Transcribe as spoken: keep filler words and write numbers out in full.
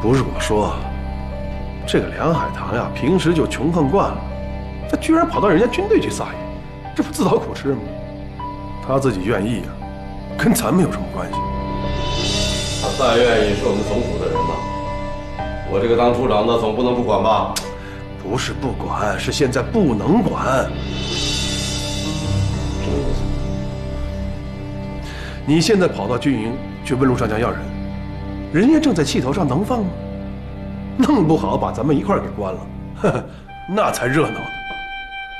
不是我说，这个梁海棠呀，平时就穷横惯了，他居然跑到人家军队去撒野，这不自讨苦吃吗？他自己愿意呀，跟咱们有什么关系？ 他再愿意是我们总府的人呐，我这个当处长的总不能不管吧？ 不是不管，是现在不能管。 什么意思？ 你现在跑到军营去问陆上将要人，人家正在气头上，能放吗？弄不好把咱们一块儿给关了，呵呵，那才热闹呢。